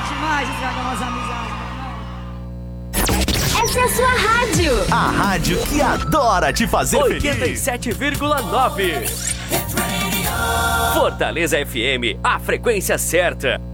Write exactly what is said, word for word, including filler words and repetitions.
demais estragar nossa amizade. Essa é a sua rádio. A rádio que adora te fazer feliz. oitenta e sete vírgula nove. Fortaleza F M, a frequência certa.